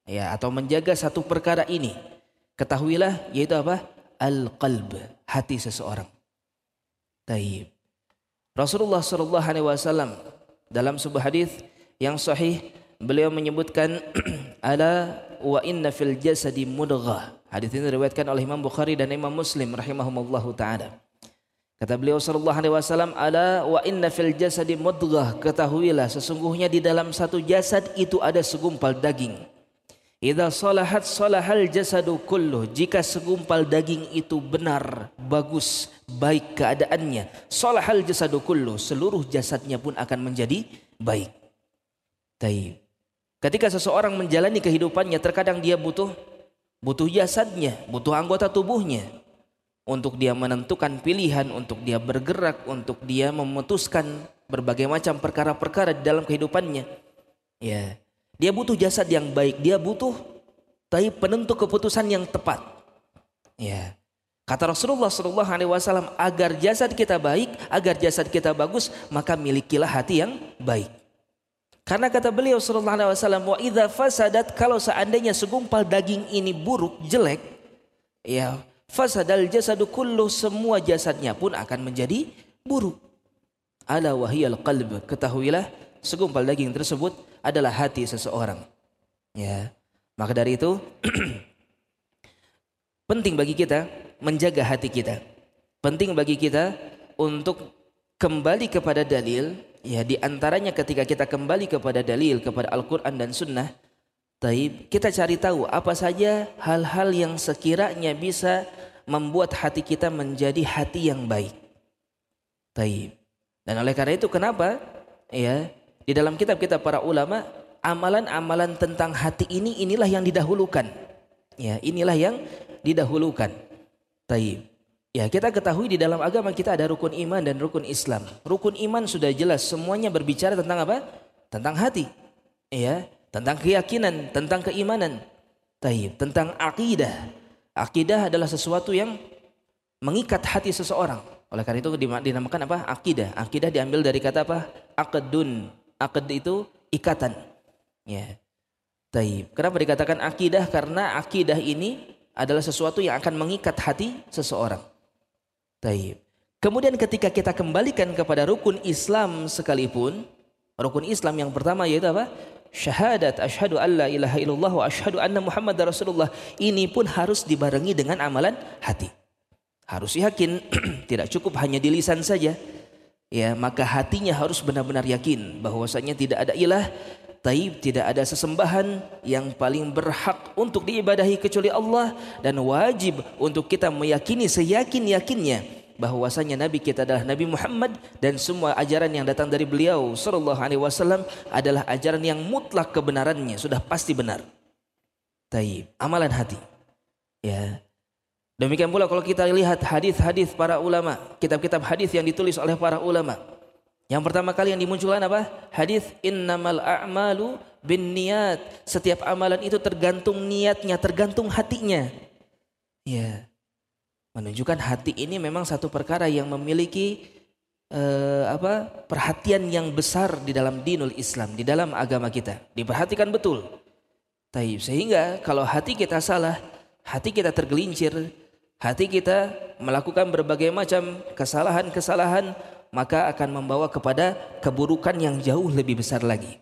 ya, atau menjaga satu perkara ini, ketahuilah yaitu apa? Al-qalb, hati seseorang. Taib. Rasulullah sallallahu alaihi wasallam dalam sebuah hadis yang sahih beliau menyebutkan ala wa inna fil jasadi mudghah. Hadis ini diriwayatkan oleh Imam Bukhari dan Imam Muslim rahimahumullahu taala. Kata beliau sallallahu alaihi wasallam, ala wa inna fil jasadi mudghah, ketahuilah sesungguhnya di dalam satu jasad itu ada segumpal daging. Idza salahat salahal jasadu kulluh, jika segumpal daging itu benar, bagus, baik keadaannya, salahal jasadu kulluh, seluruh jasadnya pun akan menjadi baik. Taib. Ketika seseorang menjalani kehidupannya, terkadang dia butuh jasadnya, butuh anggota tubuhnya untuk dia menentukan pilihan, untuk dia bergerak, untuk dia memutuskan berbagai macam perkara-perkara di dalam kehidupannya. Ya, dia butuh jasad yang baik, dia butuh penentu keputusan yang tepat. Ya, kata Rasulullah SAW, agar jasad kita baik, agar jasad kita bagus, maka milikilah hati yang baik. Karena kata beliau sallallahu alaihi wasallam, wa idza fasadat, kalau seandainya segumpal daging ini buruk, jelek, ya, fasadal jasadu kullu, semua jasadnya pun akan menjadi buruk. Ala wahiyal qalb, ketahuilah segumpal daging tersebut adalah hati seseorang. Ya. Maka dari itu penting bagi kita menjaga hati kita. Penting bagi kita untuk kembali kepada dalil. Ya, di antaranya ketika kita kembali kepada dalil, kepada Al-Quran dan Sunnah, kita cari tahu apa saja hal-hal yang sekiranya bisa membuat hati kita menjadi hati yang baik. Dan oleh karena itu kenapa? Ya, di dalam kitab-kitab para ulama, amalan-amalan tentang hati inilah yang didahulukan. Ya, inilah yang didahulukan. Ya, kita ketahui di dalam agama kita ada rukun iman dan rukun Islam. Rukun iman sudah jelas, semuanya berbicara tentang apa? Tentang hati. Ya, tentang keyakinan, tentang keimanan. Tentang akidah. Akidah adalah sesuatu yang mengikat hati seseorang. Oleh karena itu dinamakan apa? Akidah. Akidah diambil dari kata apa? Aqdun. Aqd itu ikatan. Ya. Kenapa dikatakan akidah? Karena akidah ini adalah sesuatu yang akan mengikat hati seseorang. Kemudian ketika kita kembalikan kepada rukun Islam sekalipun, rukun Islam yang pertama yaitu apa? Syahadat asyhadu alla ilaha illallah wa asyhadu anna muhammadar rasulullah. Ini pun harus dibarengi dengan amalan hati. Harus yakin, tidak cukup hanya di lisan saja. Ya, maka hatinya harus benar-benar yakin bahwasanya tidak ada ilah, tidak ada sesembahan yang paling berhak untuk diibadahi kecuali Allah, dan wajib untuk kita meyakini seyakin-yakinnya bahwasanya Nabi kita adalah Nabi Muhammad, dan semua ajaran yang datang dari beliau sallallahu alaihi wasallam adalah ajaran yang mutlak kebenarannya, sudah pasti benar. Amalan hati. Ya. Demikian pula kalau kita lihat hadis-hadis para ulama, kitab-kitab hadis yang ditulis oleh para ulama. Yang pertama kali yang dimunculkan apa? Hadis innamal a'malu binniyat. Setiap amalan itu tergantung niatnya, tergantung hatinya. Ya. Menunjukkan hati ini memang satu perkara yang memiliki perhatian yang besar di dalam dinul Islam, di dalam agama kita. Diperhatikan betul. Sehingga kalau hati kita salah, hati kita tergelincir, hati kita melakukan berbagai macam kesalahan-kesalahan, maka akan membawa kepada keburukan yang jauh lebih besar lagi.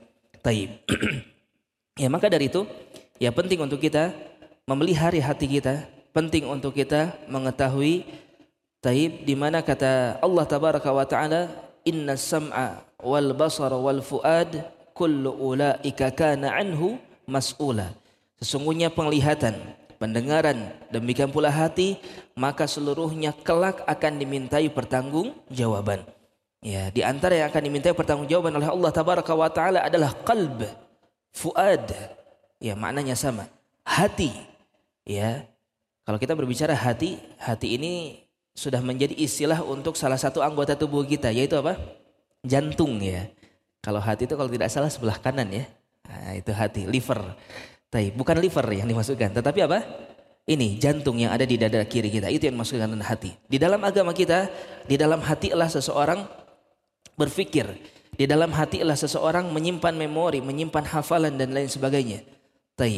Ya, maka dari itu, ya penting untuk kita memelihara hati kita, penting untuk kita mengetahui di mana kata Allah tabaraka wa taala, inna sam'a wal basara wal fuad kullu ulaika kana anhu mas'ula. Sesungguhnya penglihatan, pendengaran, demikian pula hati, maka seluruhnya kelak akan dimintai pertanggungjawaban. Ya, di antara yang akan dimintai pertanggungjawaban oleh Allah tabaraka wa taala adalah qalb, fuad. Ya, maknanya sama. Hati. Ya. Kalau kita berbicara hati, hati ini sudah menjadi istilah untuk salah satu anggota tubuh kita, yaitu apa? Jantung, ya. Kalau hati itu kalau tidak salah sebelah kanan, ya. Nah, itu hati, liver. Bukan liver yang dimasukkan, tetapi apa? Ini jantung yang ada di dada kiri kita, itu yang dimasukkan dengan hati. Di dalam agama kita, di dalam hati adalah seseorang berpikir, di dalam hati adalah seseorang menyimpan memori, menyimpan hafalan dan lain sebagainya.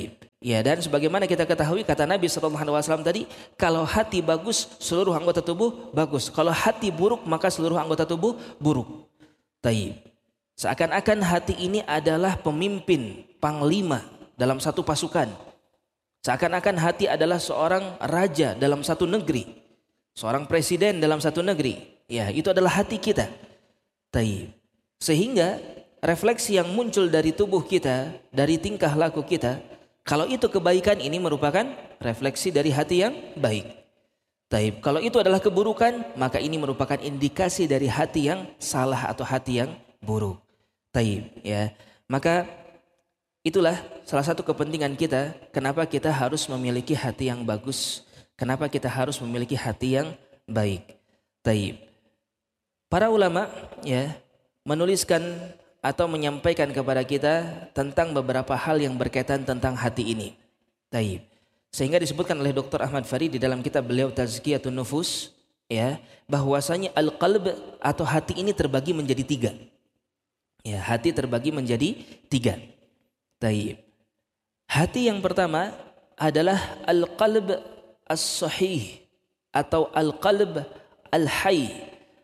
Ya, dan sebagaimana kita ketahui kata Nabi SAW tadi, kalau hati bagus seluruh anggota tubuh bagus. Kalau hati buruk maka seluruh anggota tubuh buruk. Taib. Seakan-akan hati ini adalah pemimpin, panglima dalam satu pasukan. Seakan-akan hati adalah seorang raja dalam satu negeri, seorang presiden dalam satu negeri. Ya, itu adalah hati kita. Taib. Sehingga refleksi yang muncul dari tubuh kita, dari tingkah laku kita, kalau itu kebaikan, ini merupakan refleksi dari hati yang baik. Taib. Kalau itu adalah keburukan, maka ini merupakan indikasi dari hati yang salah atau hati yang buruk. Taib. Ya. Maka itulah salah satu kepentingan kita, kenapa kita harus memiliki hati yang bagus, kenapa kita harus memiliki hati yang baik. Taib. Para ulama ya menuliskan atau menyampaikan kepada kita tentang beberapa hal yang berkaitan tentang hati ini. Taib. Sehingga disebutkan oleh Dr. Ahmad Farid di dalam kitab beliau Tazkiyatun Nufus, ya, bahwasanya al-qalb atau hati ini terbagi menjadi 3. Ya, hati terbagi menjadi 3. Taib. Hati yang pertama adalah al-qalb as-sahih atau al-qalb al-hayy.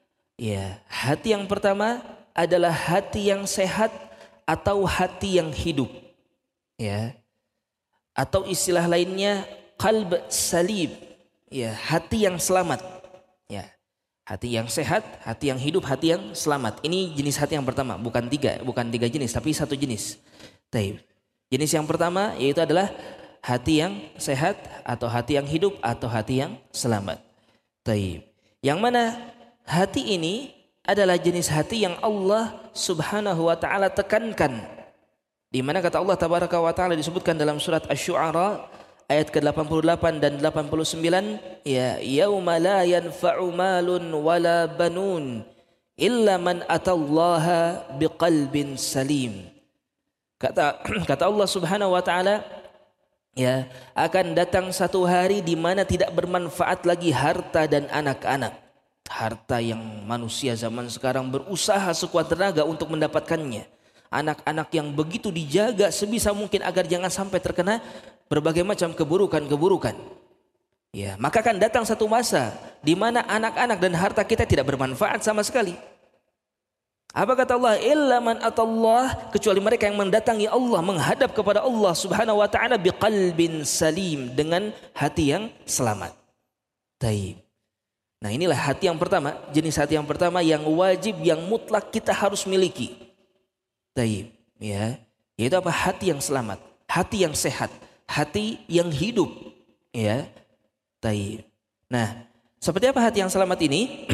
Ya, hati yang pertama adalah hati yang sehat atau hati yang hidup, ya, atau istilah lainnya qalb salim, ya, hati yang selamat, ya, hati yang sehat, hati yang hidup, hati yang selamat. Ini jenis hati yang pertama, bukan tiga jenis, tapi satu jenis. Taib. Jenis yang pertama yaitu adalah hati yang sehat atau hati yang hidup atau hati yang selamat. Taib. Yang mana hati ini adalah jenis hati yang Allah Subhanahu wa taala tekankan. Di mana kata Allah Tabaraka wa taala disebutkan dalam surat Asy-Syu'ara ayat ke-88 dan 89, ya yauma la yanfa'u malun wala banun illa man atallaha biqalbin salim. Kata Allah Subhanahu wa taala, ya, akan datang satu hari di mana tidak bermanfaat lagi harta dan anak-anak. Harta yang manusia zaman sekarang berusaha sekuat tenaga untuk mendapatkannya. Anak-anak yang begitu dijaga sebisa mungkin agar jangan sampai terkena berbagai macam keburukan-keburukan. Ya, maka akan datang satu masa di mana anak-anak dan harta kita tidak bermanfaat sama sekali. Apa kata Allah? Illa man atallah, kecuali mereka yang mendatangi Allah, menghadap kepada Allah Subhanahu wa taala biqalbin salim, dengan hati yang selamat. Taib. Nah, inilah hati yang pertama, jenis hati yang pertama yang wajib, yang mutlak kita harus miliki. Taib, ya. Yaitu apa? Hati yang selamat, hati yang sehat, hati yang hidup, ya. Taib. Nah, seperti apa hati yang selamat ini?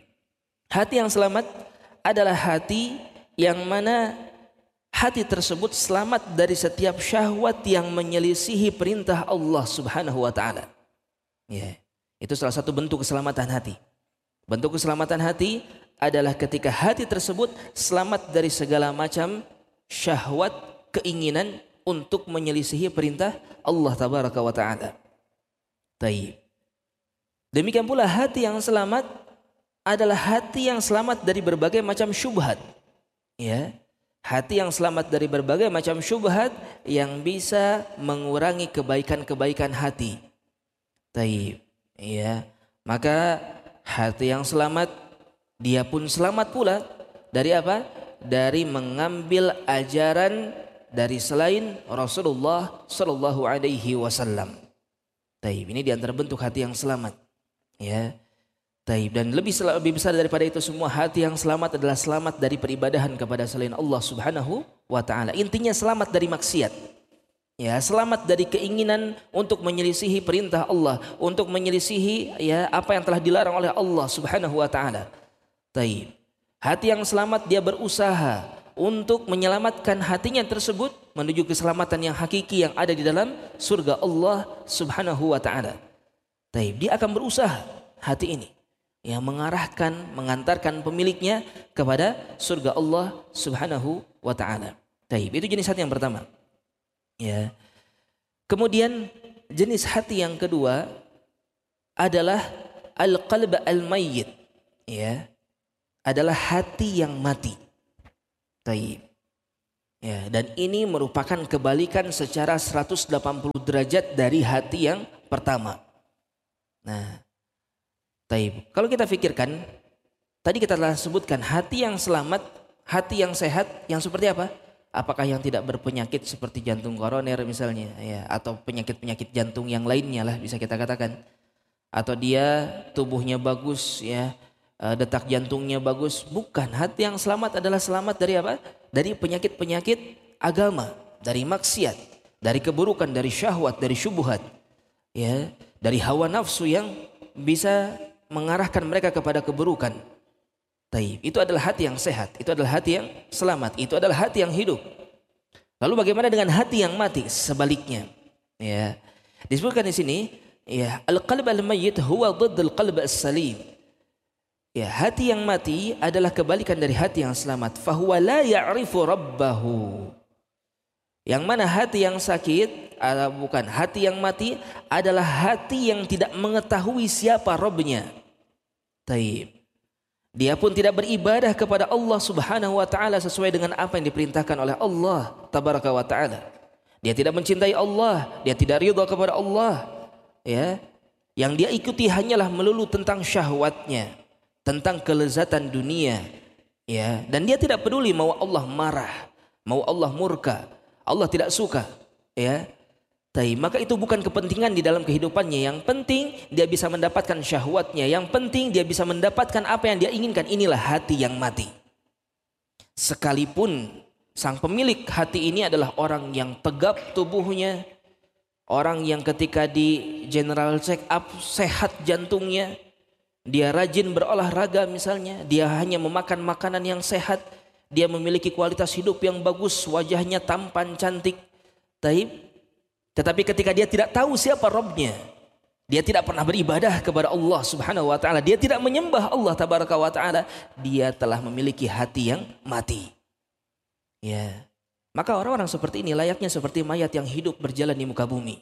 Hati yang selamat adalah hati yang mana hati tersebut selamat dari setiap syahwat yang menyelisihi perintah Allah Subhanahu wa taala. Ya. Itu salah satu bentuk keselamatan hati. Bentuk keselamatan hati adalah ketika hati tersebut selamat dari segala macam syahwat, keinginan untuk menyelisihi perintah Allah Tabaraka wa taala. Taib. Demikian pula hati yang selamat adalah hati yang selamat dari berbagai macam syubhat. Ya. Hati yang selamat dari berbagai macam syubhat yang bisa mengurangi kebaikan-kebaikan hati. Taib. Ya, maka hati yang selamat dia pun selamat pula dari apa? Dari mengambil ajaran dari selain Rasulullah Sallallahu Alaihi Wasallam. Taib, ini di antara bentuk hati yang selamat. Ya, taib, dan lebih besar daripada itu semua, hati yang selamat adalah selamat dari peribadahan kepada selain Allah Subhanahu Wa Taala. Intinya selamat dari maksiat. Ya, selamat dari keinginan untuk menyelisihi perintah Allah, untuk menyelisihi ya apa yang telah dilarang oleh Allah Subhanahu wa taala. Taib. Hati yang selamat dia berusaha untuk menyelamatkan hatinya tersebut menuju keselamatan yang hakiki yang ada di dalam surga Allah Subhanahu wa taala. Taib. Dia akan berusaha hati ini yang mengarahkan, mengantarkan pemiliknya kepada surga Allah Subhanahu wa taala. Taib. Itu jenis hati yang pertama. Ya. Kemudian jenis hati yang kedua adalah al-qalb al-mayyit, ya. Adalah hati yang mati. Taib. Ya, dan ini merupakan kebalikan secara 180 derajat dari hati yang pertama. Nah, taib. Kalau kita pikirkan, tadi kita telah sebutkan hati yang selamat, hati yang sehat, yang seperti apa? Apakah yang tidak berpenyakit seperti jantung koroner misalnya, ya, atau penyakit-penyakit jantung yang lainnya lah bisa kita katakan. Atau dia tubuhnya bagus, ya, detak jantungnya bagus. Bukan, hati yang selamat adalah selamat dari apa? Dari penyakit-penyakit agama, dari maksiat, dari keburukan, dari syahwat, dari syubhat, ya, dari hawa nafsu yang bisa mengarahkan mereka kepada keburukan. Taib. Itu adalah hati yang sehat, itu adalah hati yang selamat, itu adalah hati yang hidup. Lalu bagaimana dengan hati yang mati? Sebaliknya, ya. Disebutkan di sini, ya, al-qalb al-mayyit huwa dhidd al-qalb as-salim. Ya, hati yang mati adalah kebalikan dari hati yang selamat. Fahuwa la ya'rifu rabbahu. Yang mana hati yang sakit, bukan, hati yang mati adalah hati yang tidak mengetahui siapa Rabbnya. Taib. Dia pun tidak beribadah kepada Allah Subhanahu wa taala sesuai dengan apa yang diperintahkan oleh Allah tabaraka wa taala. Dia tidak mencintai Allah, dia tidak ridha kepada Allah. Ya. Yang dia ikuti hanyalah melulu tentang syahwatnya, tentang kelezatan dunia, ya, dan dia tidak peduli mau Allah marah, mau Allah murka, Allah tidak suka, ya. Maka itu bukan kepentingan di dalam kehidupannya. Yang penting dia bisa mendapatkan syahwatnya, yang penting dia bisa mendapatkan apa yang dia inginkan. Inilah hati yang mati. Sekalipun sang pemilik hati ini adalah orang yang tegap tubuhnya, orang yang ketika di general check up sehat jantungnya, dia rajin berolahraga misalnya, dia hanya memakan makanan yang sehat, dia memiliki kualitas hidup yang bagus, wajahnya tampan, cantik. Tetapi ketika dia tidak tahu siapa Rabbnya, dia tidak pernah beribadah kepada Allah Subhanahu wa taala, dia tidak menyembah Allah tabaraka wa taala, dia telah memiliki hati yang mati. Ya. Maka orang-orang seperti ini layaknya seperti mayat yang hidup berjalan di muka bumi.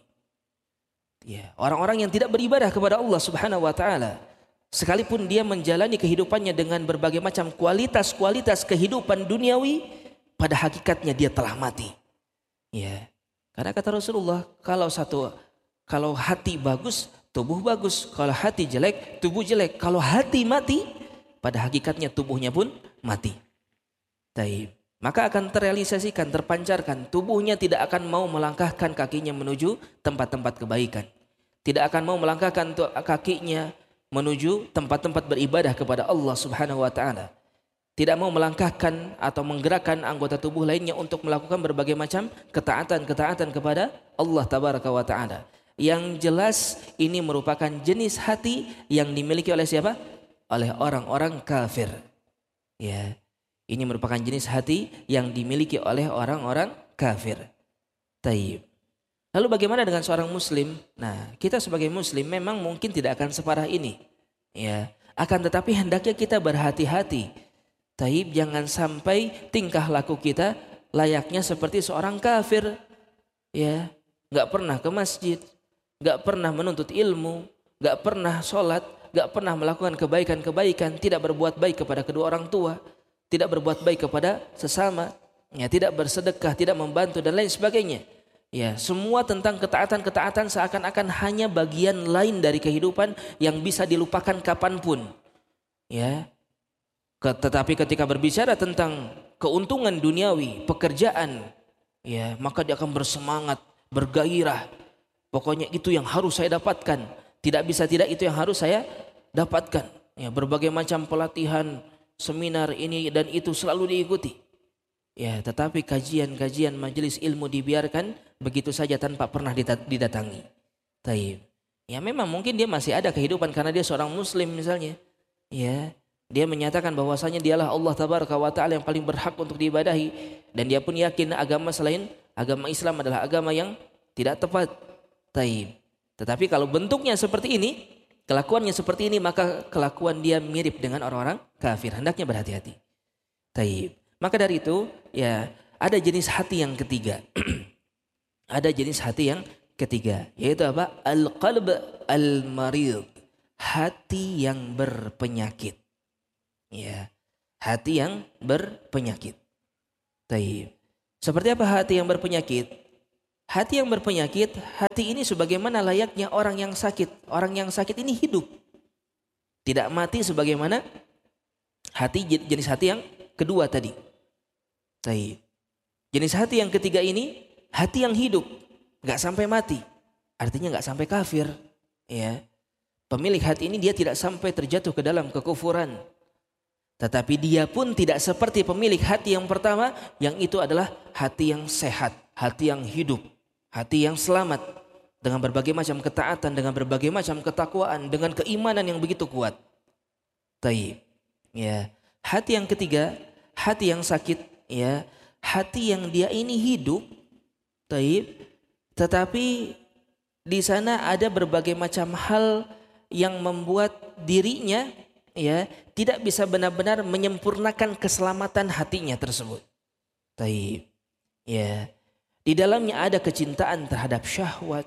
Ya, orang-orang yang tidak beribadah kepada Allah Subhanahu wa taala, sekalipun dia menjalani kehidupannya dengan berbagai macam kualitas-kualitas kehidupan duniawi, pada hakikatnya dia telah mati. Ya. Karena kata Rasulullah, kalau hati bagus, tubuh bagus. Kalau hati jelek, tubuh jelek. Kalau hati mati, pada hakikatnya tubuhnya pun mati. Taib. Maka akan terrealisasikan, terpancarkan. Tubuhnya tidak akan mau melangkahkan kakinya menuju tempat-tempat kebaikan. Tidak akan mau melangkahkan kakinya menuju tempat-tempat beribadah kepada Allah Subhanahu wa taala. Tidak mau melangkahkan atau menggerakkan anggota tubuh lainnya untuk melakukan berbagai macam ketaatan-ketaatan kepada Allah tabaraka wa taala. Yang jelas ini merupakan jenis hati yang dimiliki oleh siapa? Oleh orang-orang kafir. Ya. Ini merupakan jenis hati yang dimiliki oleh orang-orang kafir. Taib. Lalu bagaimana dengan seorang muslim? Nah, kita sebagai muslim memang mungkin tidak akan separah ini. Ya, akan tetapi hendaknya kita berhati-hati. Taib, jangan sampai tingkah laku kita layaknya seperti seorang kafir. Ya, enggak pernah ke masjid, enggak pernah menuntut ilmu, enggak pernah sholat, enggak pernah melakukan kebaikan-kebaikan, tidak berbuat baik kepada kedua orang tua, tidak berbuat baik kepada sesama, ya, tidak bersedekah, tidak membantu dan lain sebagainya. Ya, semua tentang ketaatan-ketaatan seakan-akan hanya bagian lain dari kehidupan yang bisa dilupakan kapanpun. Ya. Tetapi ketika berbicara tentang keuntungan duniawi, pekerjaan, ya, maka dia akan bersemangat, bergairah. Pokoknya itu yang harus saya dapatkan. Tidak bisa tidak itu yang harus saya dapatkan. Ya, berbagai macam pelatihan, seminar ini dan itu selalu diikuti. Ya, tetapi kajian-kajian majelis ilmu dibiarkan begitu saja tanpa pernah didatangi. Taib. Ya, memang mungkin dia masih ada kehidupan karena dia seorang muslim misalnya. Ya. Dia menyatakan bahwasanya dialah Allah tabaraka wa ta'ala yang paling berhak untuk diibadahi. Dan dia pun yakin agama selain agama Islam adalah agama yang tidak tepat. Taib. Tetapi kalau bentuknya seperti ini, kelakuannya seperti ini, maka kelakuan dia mirip dengan orang-orang kafir. Hendaknya berhati-hati. Taib. Maka dari itu, ya, ada jenis hati yang ketiga. Ada jenis hati yang ketiga. Yaitu apa? Al-qalb al-marid. Hati yang berpenyakit. Ya, hati yang berpenyakit. Taib. Seperti apa hati yang berpenyakit? Hati yang berpenyakit, hati ini sebagaimana layaknya orang yang sakit. Orang yang sakit ini hidup, tidak mati sebagaimana hati jenis hati yang kedua tadi. Baik. Jenis hati yang ketiga ini hati yang hidup, nggak sampai mati, artinya nggak sampai kafir. Ya, pemilik hati ini dia tidak sampai terjatuh ke dalam kekufuran. Tetapi dia pun tidak seperti pemilik hati yang pertama, yang itu adalah hati yang sehat, hati yang hidup, hati yang selamat dengan berbagai macam ketaatan, dengan berbagai macam ketakwaan, dengan keimanan yang begitu kuat. Taib. Ya, hati yang ketiga, hati yang sakit, ya, hati yang dia ini hidup, taib, tetapi di sana ada berbagai macam hal yang membuat dirinya, ya, tidak bisa benar-benar menyempurnakan keselamatan hatinya tersebut. Taib. Ya, di dalamnya ada kecintaan terhadap syahwat,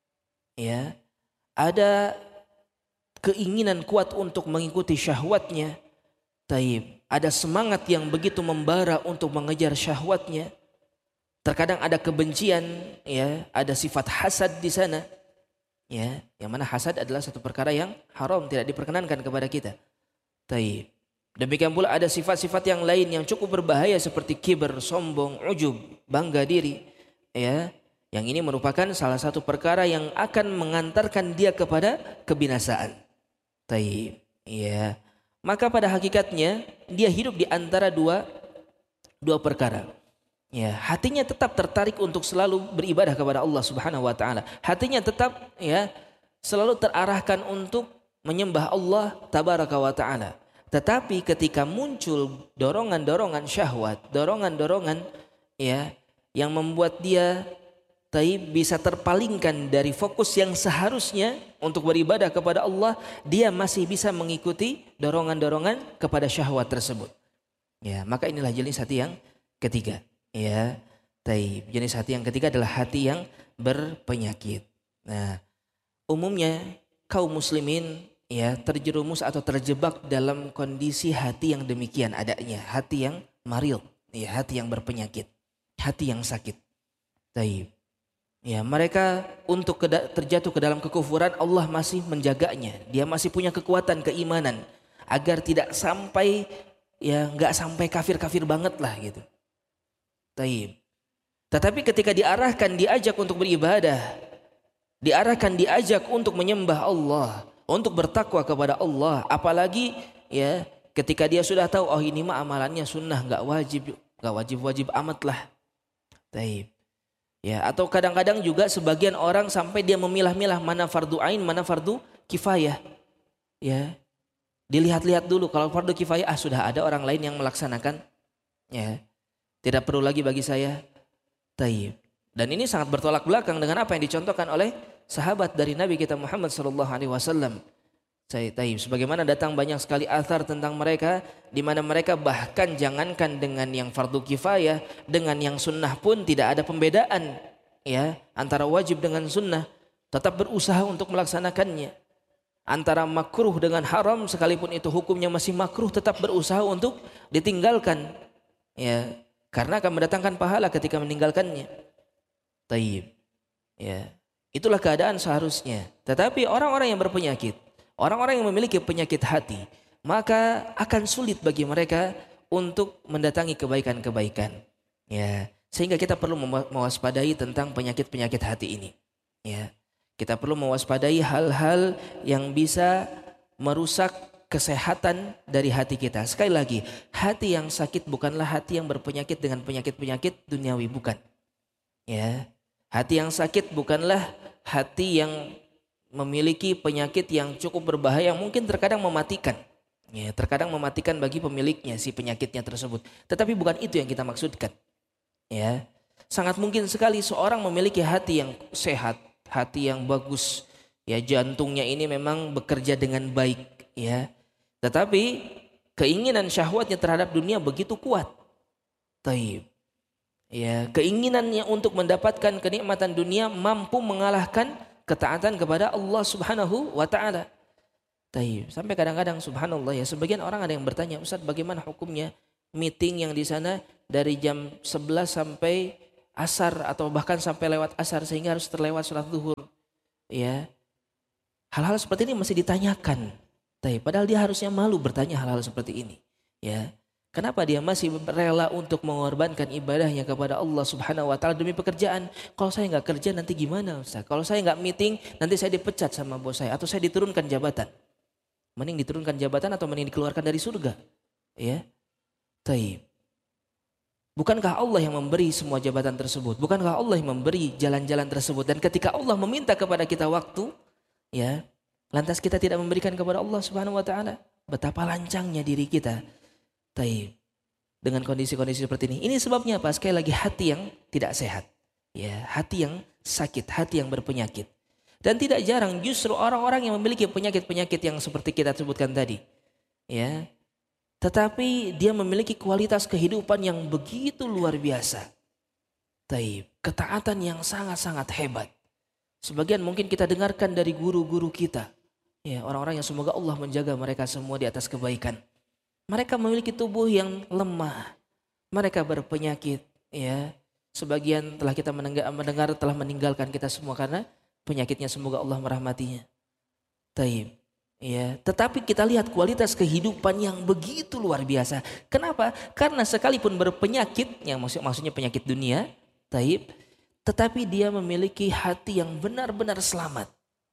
ya, ada keinginan kuat untuk mengikuti syahwatnya. Taib. Ada semangat yang begitu membara untuk mengejar syahwatnya. Terkadang ada kebencian, ya, ada sifat hasad di sana. Ya, yang mana hasad adalah satu perkara yang haram, tidak diperkenankan kepada kita. Taib. Demikian pula ada sifat-sifat yang lain yang cukup berbahaya seperti kibir, sombong, ujub, bangga diri, ya. Yang ini merupakan salah satu perkara yang akan mengantarkan dia kepada kebinasaan. Taib. Ya. Maka pada hakikatnya dia hidup di antara dua perkara. Ya, hatinya tetap tertarik untuk selalu beribadah kepada Allah Subhanahu wa taala. Hatinya tetap, ya, selalu terarahkan untuk menyembah Allah tabaraka wa taala. Tetapi ketika muncul dorongan-dorongan syahwat, dorongan-dorongan, ya, yang membuat dia bisa terpalingkan dari fokus yang seharusnya untuk beribadah kepada Allah, dia masih bisa mengikuti dorongan-dorongan kepada syahwat tersebut. Ya, maka inilah jenis hati yang ketiga. Ya, jenis hati yang ketiga adalah hati yang berpenyakit. Nah, umumnya kaum muslimin, ya, terjerumus atau terjebak dalam kondisi hati yang demikian adanya, hati yang maril, ya, hati yang berpenyakit, hati yang sakit. Taib. Ya, mereka untuk terjatuh ke dalam kekufuran, Allah masih menjaganya. Dia masih punya kekuatan keimanan agar tidak sampai, ya, nggak sampai kafir-kafir banget lah gitu. Taib. Tetapi ketika diarahkan, diajak untuk beribadah, diarahkan, diajak untuk menyembah Allah, untuk bertakwa kepada Allah, apalagi, ya, ketika dia sudah tahu, oh ini mah amalannya sunnah, nggak wajib amat lah. Taib. Ya, atau kadang-kadang juga sebagian orang sampai dia memilah-milah mana fardu ain, mana fardu kifayah. Ya. Dilihat-lihat dulu, kalau fardu kifayah sudah ada orang lain yang melaksanakan. Ya. Tidak perlu lagi bagi saya. Taib. Dan ini sangat bertolak belakang dengan apa yang dicontohkan oleh sahabat dari Nabi kita Muhammad sallallahu alaihi wasallam. Taib. Sebagaimana datang banyak sekali athar tentang mereka, di mana mereka bahkan jangankan dengan yang fardu kifayah, dengan yang sunnah pun tidak ada pembedaan, ya, antara wajib dengan sunnah, tetap berusaha untuk melaksanakannya. Antara makruh dengan haram, sekalipun itu hukumnya masih makruh, tetap berusaha untuk ditinggalkan, ya, karena akan mendatangkan pahala ketika meninggalkannya. Taib. Ya, itulah keadaan seharusnya. Tetapi orang-orang yang berpenyakit, orang-orang yang memiliki penyakit hati, maka akan sulit bagi mereka untuk mendatangi kebaikan-kebaikan. Ya, sehingga kita perlu mewaspadai tentang penyakit-penyakit hati ini. Ya, kita perlu mewaspadai hal-hal yang bisa merusak kesehatan dari hati kita. Sekali lagi, hati yang sakit bukanlah hati yang berpenyakit dengan penyakit-penyakit duniawi, bukan. Ya, hati yang sakit bukanlah hati yang memiliki penyakit yang cukup berbahaya, mungkin terkadang mematikan. Ya, terkadang mematikan bagi pemiliknya si penyakitnya tersebut. Tetapi bukan itu yang kita maksudkan. Ya, sangat mungkin sekali seorang memiliki hati yang sehat, hati yang bagus. Ya, jantungnya ini memang bekerja dengan baik. Ya, tetapi keinginan syahwatnya terhadap dunia begitu kuat. Taib. Ya, keinginannya untuk mendapatkan kenikmatan dunia mampu mengalahkan ketaatan kepada Allah Subhanahu wa taala. Taib. Sampai kadang-kadang subhanallah, ya, sebagian orang ada yang bertanya, Ustaz, bagaimana hukumnya meeting yang di sana dari jam 11 sampai asar atau bahkan sampai lewat asar sehingga harus terlewat sholat zuhur. Ya, hal-hal seperti ini masih ditanyakan. Padahal dia harusnya malu bertanya hal-hal seperti ini. Ya, kenapa dia masih rela untuk mengorbankan ibadahnya kepada Allah Subhanahu Wa Taala demi pekerjaan? Kalau saya nggak kerja nanti gimana, Ustaz? Kalau saya nggak meeting nanti saya dipecat sama bos saya atau saya diturunkan jabatan. Mending diturunkan jabatan atau mending dikeluarkan dari surga. Ya, taib. Bukankah Allah yang memberi semua jabatan tersebut? Bukankah Allah yang memberi jalan-jalan tersebut? Dan ketika Allah meminta kepada kita waktu, ya, lantas kita tidak memberikan kepada Allah Subhanahu Wa Taala. Betapa lancangnya diri kita. Taib. Dengan kondisi-kondisi seperti ini. Ini sebabnya apa? Sekali lagi hati yang tidak sehat. Ya, hati yang sakit, hati yang berpenyakit. Dan tidak jarang justru orang-orang yang memiliki penyakit-penyakit yang seperti kita sebutkan tadi. Ya. Tetapi dia memiliki kualitas kehidupan yang begitu luar biasa. Taib. Ketaatan yang sangat-sangat hebat. Sebagian mungkin kita dengarkan dari guru-guru kita. Ya, orang-orang yang semoga Allah menjaga mereka semua di atas kebaikan. Mereka memiliki tubuh yang lemah. Mereka berpenyakit. Ya, sebagian telah kita mendengar telah meninggalkan kita semua karena penyakitnya, semoga Allah merahmatinya. Taib. Ya, tetapi kita lihat kualitas kehidupan yang begitu luar biasa. Kenapa? Karena sekalipun berpenyakit, yang maksudnya penyakit dunia, taib, tetapi dia memiliki hati yang benar-benar selamat.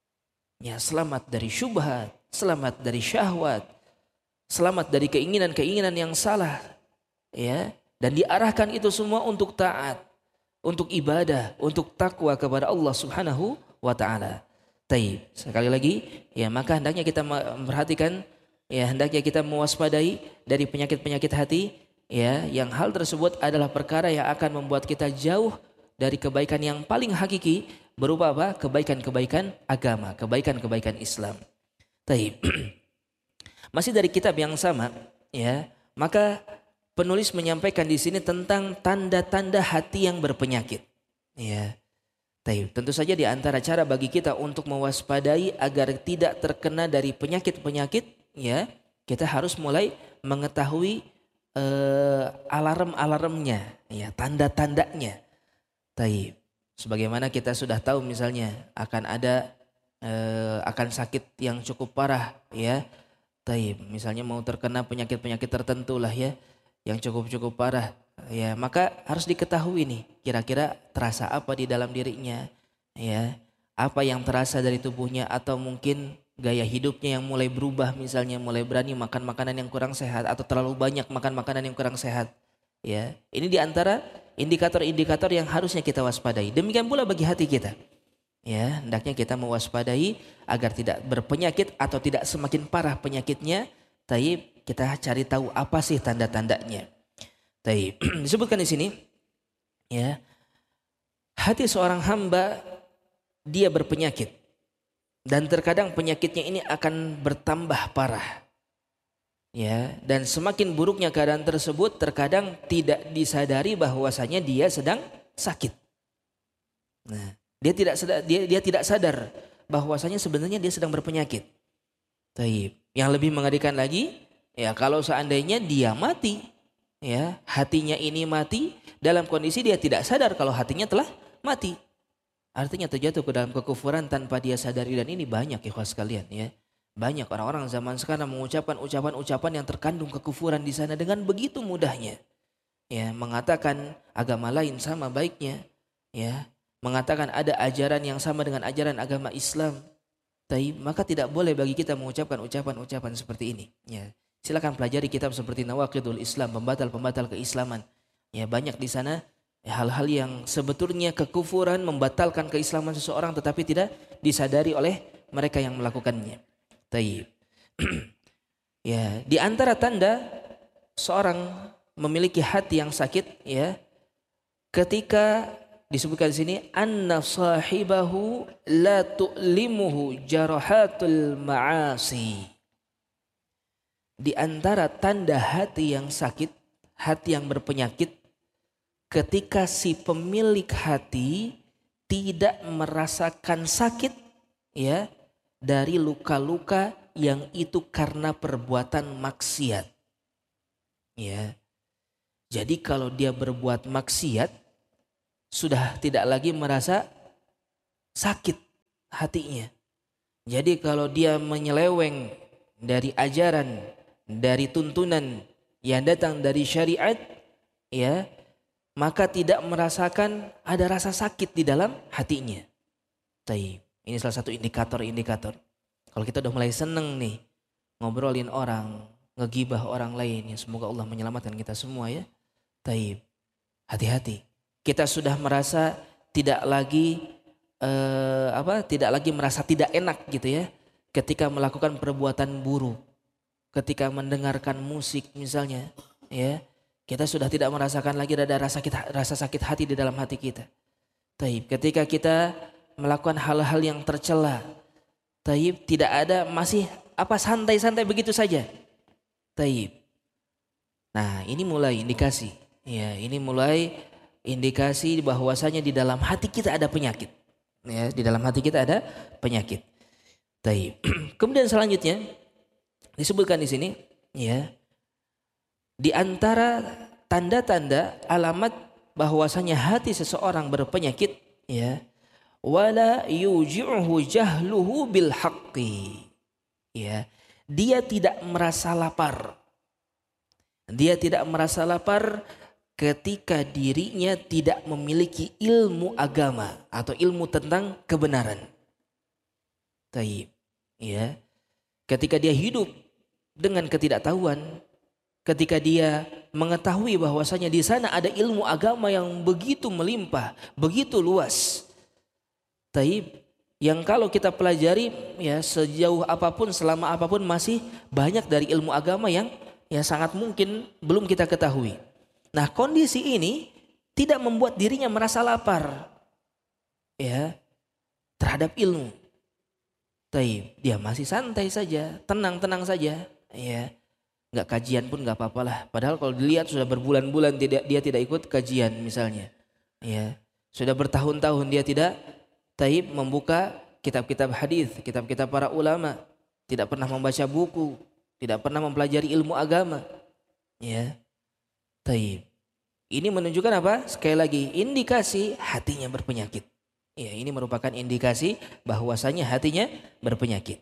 Ya, selamat dari syubhat, selamat dari syahwat, selamat dari keinginan-keinginan yang salah. Ya, dan diarahkan itu semua untuk taat, untuk ibadah, untuk takwa kepada Allah Subhanahu wa Ta'ala. Taib. Sekali lagi, ya, maka hendaknya kita memperhatikan, ya, hendaknya kita mewaspadai dari penyakit-penyakit hati, ya, yang hal tersebut adalah perkara yang akan membuat kita jauh dari kebaikan yang paling hakiki, berupa apa? Kebaikan-kebaikan agama, kebaikan-kebaikan Islam. Taib. Masih dari kitab yang sama, ya, maka penulis menyampaikan di sini tentang tanda-tanda hati yang berpenyakit. Ya. Tentu saja di antara cara bagi kita untuk mewaspadai agar tidak terkena dari penyakit-penyakit, ya, kita harus mulai mengetahui alarm-alarmnya, ya, tanda-tandanya. Sebagaimana kita sudah tahu misalnya akan ada akan sakit yang cukup parah, ya. Misalnya mau terkena penyakit-penyakit tertentu lah, ya, yang cukup parah. Ya, maka harus diketahui nih kira-kira terasa apa di dalam dirinya, ya, apa yang terasa dari tubuhnya, atau mungkin gaya hidupnya yang mulai berubah, misalnya mulai berani makan makanan yang kurang sehat atau terlalu banyak makan makanan yang kurang sehat. Ya, ini diantara indikator-indikator yang harusnya kita waspadai. Demikian pula bagi hati kita. Ya, hendaknya kita mewaspadai agar tidak berpenyakit atau tidak semakin parah penyakitnya. Kita cari tahu apa sih tanda-tandanya. Disebutkan di sini, ya, hati seorang hamba dia berpenyakit dan terkadang penyakitnya ini akan bertambah parah, ya, dan semakin buruknya keadaan tersebut terkadang tidak disadari bahwasanya dia sedang sakit. Nah, dia tidak sadar bahwasanya sebenarnya dia sedang berpenyakit. Yang lebih mengerikan lagi, ya, kalau seandainya dia mati, ya, hatinya ini mati dalam kondisi dia tidak sadar kalau hatinya telah mati. Artinya terjatuh ke dalam kekufuran tanpa dia sadari, dan ini banyak ikhwas sekalian, ya. Banyak orang-orang zaman sekarang mengucapkan ucapan-ucapan yang terkandung kekufuran di sana dengan begitu mudahnya. Ya, mengatakan agama lain sama baiknya, ya. Mengatakan ada ajaran yang sama dengan ajaran agama Islam. Maka tidak boleh bagi kita mengucapkan ucapan-ucapan seperti ini, ya. Silakan pelajari kitab seperti Nawaqidul Islam, pembatal-pembatal keislaman. Ya, banyak di sana hal-hal yang sebetulnya kekufuran, membatalkan keislaman seseorang tetapi tidak disadari oleh mereka yang melakukannya. Ya, di antara tanda seorang memiliki hati yang sakit, ya, ketika disebutkan di sini anna sahibahu la tu'limuhu jarahatul ma'asi. Di antara tanda hati yang sakit, hati yang berpenyakit, ketika si pemilik hati tidak merasakan sakit, ya, dari luka-luka yang itu karena perbuatan maksiat. Ya. Jadi kalau dia berbuat maksiat sudah tidak lagi merasa sakit hatinya. Jadi kalau dia menyeleweng dari ajaran, dari tuntunan yang datang dari syariat, ya, maka tidak merasakan ada rasa sakit di dalam hatinya. Taib. Ini salah satu indikator-indikator. Kalau kita udah mulai seneng nih ngobrolin orang, ngegibah orang lain, ya semoga Allah menyelamatkan kita semua ya. Taib. Hati-hati. Kita sudah merasa tidak lagi tidak lagi merasa tidak enak gitu ya ketika melakukan perbuatan buruk, ketika mendengarkan musik misalnya, ya kita sudah tidak merasakan lagi ada rasa sakit hati di dalam hati kita. Taib. Ketika kita melakukan hal-hal yang tercela, taib, tidak ada, masih santai-santai begitu saja. Taib. Nah, ini mulai indikasi, ya ini mulai indikasi bahwasanya di dalam hati kita ada penyakit. Ya, di dalam hati kita ada penyakit. Taib. Kemudian selanjutnya disebutkan di sini, ya, di antara tanda-tanda alamat bahwasanya hati seseorang berpenyakit, ya, wala yuji'uhu jahluhu bil haqqi. Ya, dia tidak merasa lapar. Dia tidak merasa lapar ketika dirinya tidak memiliki ilmu agama atau ilmu tentang kebenaran. Taib. Ya. Ketika dia hidup dengan ketidaktahuan, ketika dia mengetahui bahwasanya di sana ada ilmu agama yang begitu melimpah, begitu luas. Taib. Yang kalau kita pelajari ya sejauh apapun, selama apapun masih banyak dari ilmu agama yang ya sangat mungkin belum kita ketahui. Nah, kondisi ini tidak membuat dirinya merasa lapar ya terhadap ilmu. Taib, dia masih santai saja, tenang-tenang saja, ya. Enggak kajian pun enggak apa-apalah. Padahal kalau dilihat sudah berbulan-bulan dia tidak ikut kajian misalnya. Ya. Sudah bertahun-tahun dia tidak taib membuka kitab-kitab hadis, kitab-kitab para ulama, tidak pernah membaca buku, tidak pernah mempelajari ilmu agama. Ya. Taib. Ini menunjukkan apa? Sekali lagi indikasi hatinya berpenyakit. Ya, ini merupakan indikasi bahwasanya hatinya berpenyakit.